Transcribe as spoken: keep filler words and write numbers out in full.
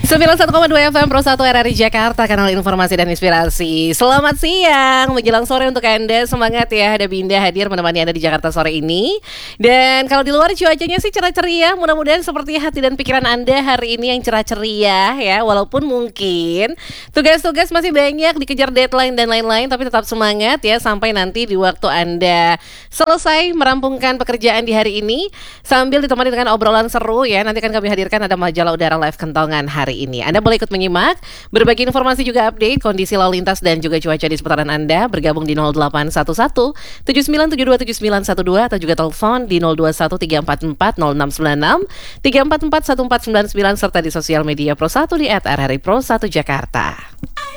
sembilan puluh satu koma dua F M Pro satu R R I Jakarta, kanal informasi dan inspirasi. Selamat siang, menjelang sore untuk Anda. Semangat ya, ada Binda hadir menemani Anda di Jakarta sore ini. Dan kalau di luar cuacanya sih cerah ceria, mudah-mudahan seperti hati dan pikiran Anda hari ini yang cerah ceria ya. Walaupun mungkin tugas-tugas masih banyak, dikejar deadline dan lain-lain, tapi tetap semangat ya sampai nanti di waktu Anda selesai merampungkan pekerjaan di hari ini, sambil ditemani dengan obrolan seru ya. Nanti akan kami hadirkan ada majalah udara live Kentongan hari ini. Anda boleh ikut menyimak, berbagi informasi juga update kondisi lalu lintas dan juga cuaca di seputaran Anda. Bergabung di nol delapan satu satu tujuh sembilan tujuh dua tujuh sembilan satu dua atau juga telepon di nol dua satu tiga empat empat nol enam sembilan enam tiga empat empat satu empat sembilan sembilan serta di sosial media Pro satu di et R R I Pro satu Jakarta.